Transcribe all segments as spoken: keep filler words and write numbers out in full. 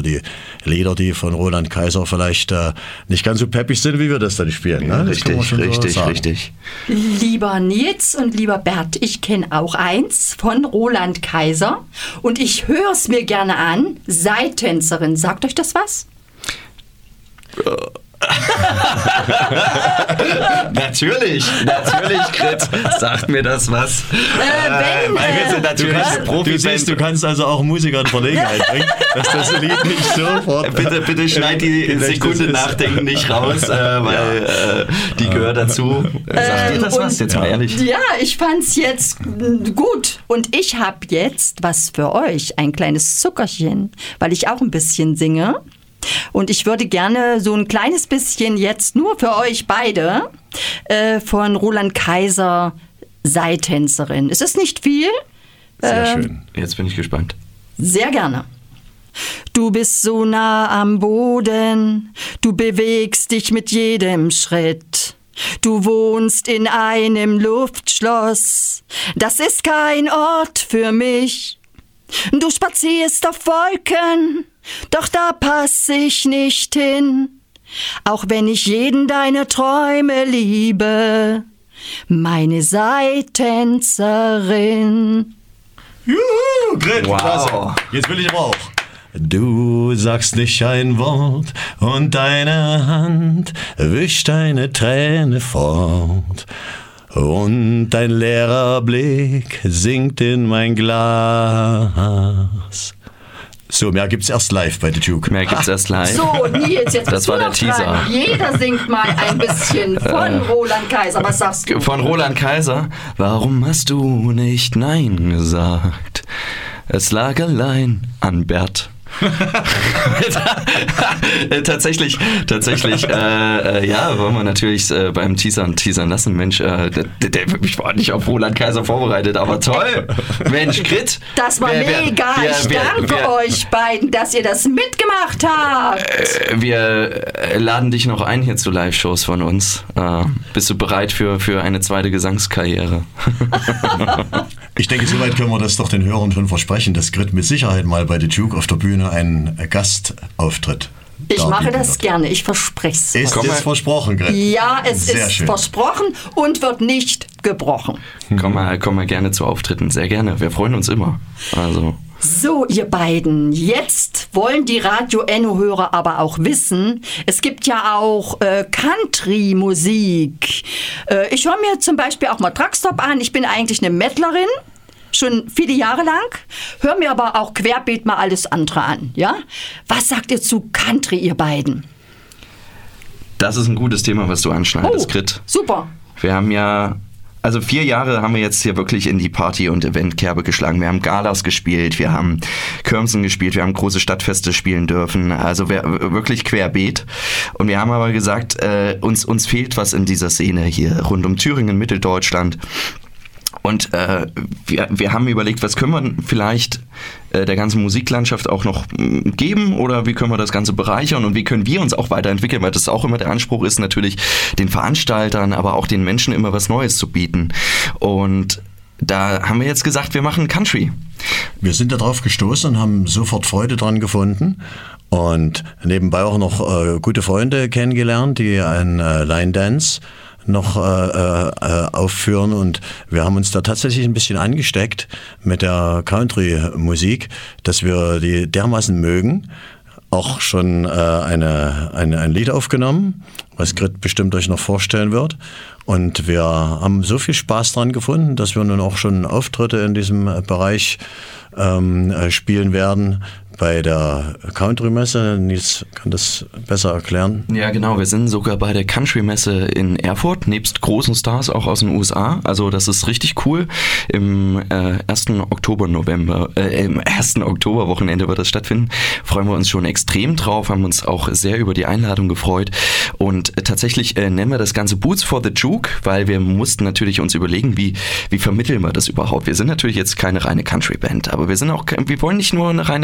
für die Lieder, die von Roland Kaiser vielleicht äh, nicht ganz so peppig sind, wie wir das dann spielen. Ne? Das richtig, richtig, so richtig. Lieber Nils und lieber Bert, ich kenne auch eins von Roland Kaiser und ich höre es mir gerne an. Seiltänzerin, sagt euch das was? natürlich, natürlich, Grit, sagt mir das was. Äh, wenn, Weil wir sind natürlich du, kannst, Profi. du siehst, du kannst also auch Musiker in Verlegenheit bringen, dass das Lied nicht sofort... Bitte, bitte schneid die Sekunde Nachdenken nicht raus, äh, weil äh, die gehört dazu. Sagt Ähm, dir das was, jetzt mal ehrlich? Ja, ich fand's jetzt gut. Und ich habe jetzt was für euch, ein kleines Zuckerchen, weil ich auch ein bisschen singe. Und ich würde gerne so ein kleines bisschen jetzt nur für euch beide äh, von Roland Kaiser, Seiltänzerin. Es ist nicht viel. Sehr äh, schön. Jetzt bin ich gespannt. Sehr gerne. Du bist so nah am Boden, du bewegst dich mit jedem Schritt. Du wohnst in einem Luftschloss, das ist kein Ort für mich. Du spazierst auf Wolken, doch da pass ich nicht hin. Auch wenn ich jeden deiner Träume liebe, meine Seiltänzerin. Juhu, Grit, Wow. klasse. Jetzt will ich aber auch. Du sagst nicht ein Wort und deine Hand wischt eine Träne fort. Und dein leerer Blick sinkt in mein Glas. So, mehr gibt's erst live bei The Duke. Mehr gibt's erst live. So, Nils, jetzt Das bist war du der noch Teaser. dran. Jeder singt mal ein bisschen von Roland Kaiser. Was sagst du? Von Roland Kaiser. Warum hast du nicht Nein gesagt? Es lag allein an Bert. tatsächlich, tatsächlich, äh, äh, ja, wollen wir natürlich äh, beim Teasern teasern lassen. Mensch, äh, der, der, ich war nicht auf Roland Kaiser vorbereitet, aber toll. Mensch, Grit. Das war wir, wir, mega. wir, ich wir, danke wir, euch beiden, dass ihr das mitgemacht habt. Äh, wir äh, laden dich noch ein hier zu Live-Shows von uns. Äh, bist du bereit für, für eine zweite Gesangskarriere? Ich denke, soweit können wir das doch den Hörern schon versprechen, dass Grit mit Sicherheit mal bei The Duke auf der Bühne einen Gastauftritt Ich mache darbieten das wird. gerne, ich verspreche es. Ist Komm jetzt mal. versprochen, Grit. Ja, es Sehr ist schön. versprochen und wird nicht gebrochen. Komm mal, komm mal gerne zu Auftritten, sehr gerne. Wir freuen uns immer. Also. So, ihr beiden, jetzt wollen die Radio-Enno-Hörer aber auch wissen, es gibt ja auch äh, Country-Musik. Äh, ich höre mir zum Beispiel auch mal Truckstop an. Ich bin eigentlich eine Mettlerin, schon viele Jahre lang. Hör mir aber auch querbeet mal alles andere an. Ja? Was sagt ihr zu Country, ihr beiden? Das ist ein gutes Thema, was du anschneidest, Oh, Grit. super. Wir haben ja, also vier Jahre haben wir jetzt hier wirklich in die Party- und Eventkerbe geschlagen. Wir haben Galas gespielt, wir haben Kirmsen gespielt, wir haben große Stadtfeste spielen dürfen, also wir, wirklich querbeet. Und wir haben aber gesagt, äh, uns, uns fehlt was in dieser Szene hier rund um Thüringen, Mitteldeutschland. Und äh, wir, wir haben überlegt, was können wir vielleicht äh, der ganzen Musiklandschaft auch noch mh, geben oder wie können wir das Ganze bereichern und wie können wir uns auch weiterentwickeln, weil das auch immer der Anspruch ist, natürlich den Veranstaltern, aber auch den Menschen immer was Neues zu bieten. Und da haben wir jetzt gesagt, wir machen Country. Wir sind da drauf gestoßen und haben sofort Freude dran gefunden und nebenbei auch noch äh, gute Freunde kennengelernt, die ein äh, Line Dance noch äh, äh, aufführen und wir haben uns da tatsächlich ein bisschen angesteckt mit der Country-Musik, dass wir die dermaßen mögen. Auch schon äh, eine, eine, ein Lied aufgenommen, was Grit bestimmt euch noch vorstellen wird. Und wir haben so viel Spaß dran gefunden, dass wir nun auch schon Auftritte in diesem Bereich ähm, spielen werden. Bei der Country-Messe, Nils kann das besser erklären. Ja, genau. Wir sind sogar bei der Country-Messe in Erfurt, nebst großen Stars auch aus den U S A. Also das ist richtig cool. Im äh, ersten Oktober, November, äh, im ersten Oktoberwochenende wird das stattfinden. Freuen wir uns schon extrem drauf, haben uns auch sehr über die Einladung gefreut. Und äh, tatsächlich äh, nennen wir das Ganze Boots for the Duke, weil wir mussten natürlich uns überlegen, wie, wie vermitteln wir das überhaupt. Wir sind natürlich jetzt keine reine Country-Band, aber wir sind auch, wir wollen nicht nur eine reine Party-Band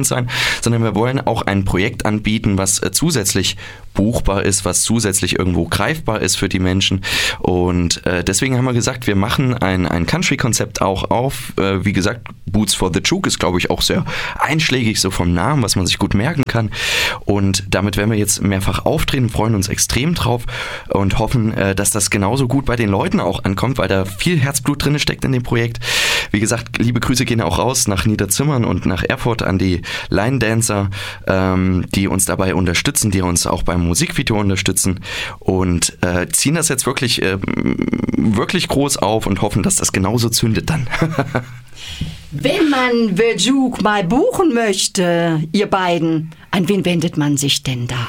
iTunes sein, sondern wir wollen auch ein Projekt anbieten, was äh, zusätzlich buchbar ist, was zusätzlich irgendwo greifbar ist für die Menschen. Und äh, deswegen haben wir gesagt, wir machen ein, ein Country-Konzept auch auf. Äh, wie gesagt, Boots for the Juke ist, glaube ich, auch sehr einschlägig, so vom Namen, was man sich gut merken kann. Und damit werden wir jetzt mehrfach auftreten, freuen uns extrem drauf und hoffen, äh, dass das genauso gut bei den Leuten auch ankommt, weil da viel Herzblut drin steckt in dem Projekt. Wie gesagt, liebe Grüße gehen auch raus nach Niederzimmern und nach Erfurt an die Line Dancer, ähm, die uns dabei unterstützen, die uns auch beim Musikvideo unterstützen und äh, ziehen das jetzt wirklich, äh, wirklich groß auf und hoffen, dass das genauso zündet dann. Wenn man The Juke mal buchen möchte, ihr beiden, an wen wendet man sich denn da?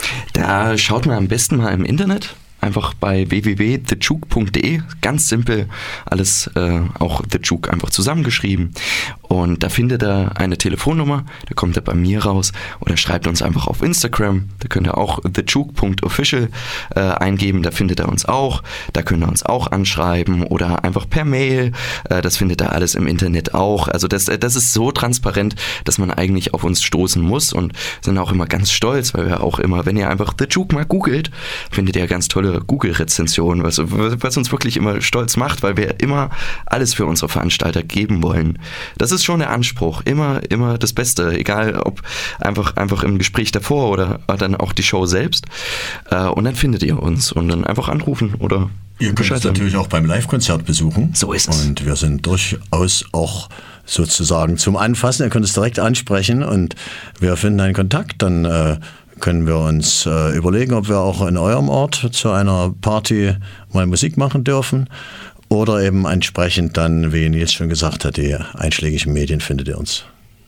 Da schaut man am besten mal im Internet. Einfach bei w w w punkt the juke punkt d e, ganz simpel, alles äh, auch The Juke einfach zusammengeschrieben. Und da findet er eine Telefonnummer, da kommt er bei mir raus oder schreibt uns einfach auf Instagram. Da könnt ihr auch the juke punkt official äh, eingeben, da findet er uns auch. Da könnt ihr uns auch anschreiben oder einfach per Mail. Äh, das findet er alles im Internet auch. Also das, das ist so transparent, dass man eigentlich auf uns stoßen muss und sind auch immer ganz stolz, weil wir auch immer, wenn ihr einfach The Juke mal googelt, findet ihr ganz tolle Google-Rezensionen, was, was uns wirklich immer stolz macht, weil wir immer alles für unsere Veranstalter geben wollen. Das ist schon der Anspruch, immer, immer das Beste, egal ob einfach, einfach im Gespräch davor oder dann auch die Show selbst. Und dann findet ihr uns und dann einfach anrufen oder ihr könnt uns natürlich auch beim Live-Konzert besuchen. So ist es. Und wir sind durchaus auch sozusagen zum Anfassen. Ihr könnt es direkt ansprechen und wir finden einen Kontakt, dann äh, können wir uns äh, überlegen, ob wir auch in eurem Ort zu einer Party mal Musik machen dürfen oder eben entsprechend dann, wie Nils schon gesagt hat, die einschlägigen Medien findet ihr uns.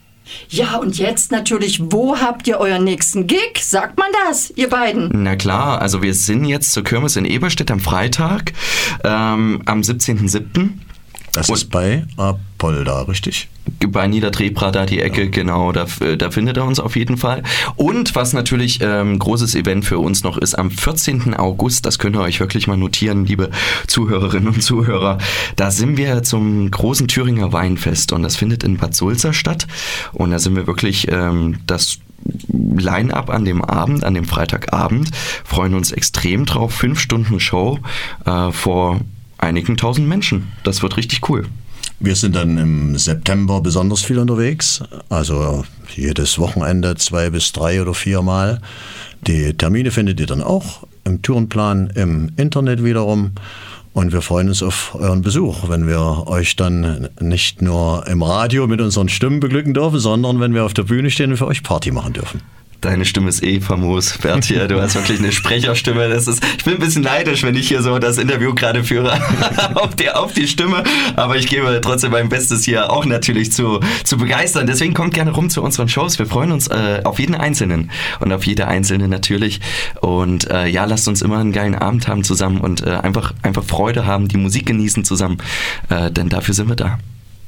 Ja, und jetzt natürlich, wo habt ihr euren nächsten Gig? Sagt man das, ihr beiden? Na klar, also wir sind jetzt zur Kirmes in Eberstedt am Freitag, ähm, am siebzehnten siebten Das und ist bei Apolda, richtig? Bei Niederdrebra, da die Ecke, ja. Genau, da, da findet er uns auf jeden Fall. Und was natürlich ein ähm, großes Event für uns noch ist, am vierzehnten August, das könnt ihr euch wirklich mal notieren, liebe Zuhörerinnen und Zuhörer, da sind wir zum großen Thüringer Weinfest und das findet in Bad Sulza statt und da sind wir wirklich ähm, das Line-Up an dem Abend, an dem Freitagabend, freuen uns extrem drauf, fünf Stunden Show äh, vor einigen tausend Menschen. Das wird richtig cool. Wir sind dann im September besonders viel unterwegs, also jedes Wochenende zwei bis drei oder viermal. Die Termine findet ihr dann auch im Tourenplan im Internet wiederum und wir freuen uns auf euren Besuch, wenn wir euch dann nicht nur im Radio mit unseren Stimmen beglücken dürfen, sondern wenn wir auf der Bühne stehen und für euch Party machen dürfen. Deine Stimme ist eh famos, Bert hier. Du hast wirklich eine Sprecherstimme. Das ist, ich bin ein bisschen neidisch, wenn ich hier so das Interview gerade führe auf, die, auf die Stimme. Aber ich gebe trotzdem mein Bestes, hier auch natürlich zu, zu begeistern. Deswegen kommt gerne rum zu unseren Shows. Wir freuen uns äh, auf jeden Einzelnen und auf jede Einzelne natürlich. Und äh, ja, lasst uns immer einen geilen Abend haben zusammen und äh, einfach, einfach Freude haben, die Musik genießen zusammen. Äh, denn dafür sind wir da.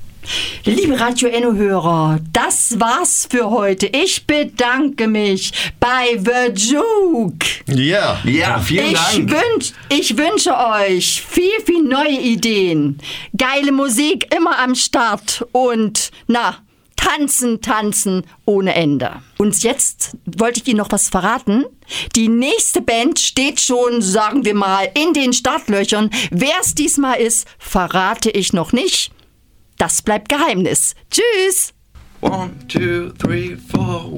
Liebe Radio Enno-Hörer, das war's für heute. Ich bedanke mich bei The Juke. Ja, ja, vielen ich Dank. Wünsch, ich wünsche euch viel, viel neue Ideen. Geile Musik immer am Start und, na, tanzen, tanzen ohne Ende. Und jetzt wollte ich Ihnen noch was verraten. Die nächste Band steht schon, sagen wir mal, in den Startlöchern. Wer es diesmal ist, verrate ich noch nicht. Das bleibt Geheimnis. Tschüss! One, two, three, four.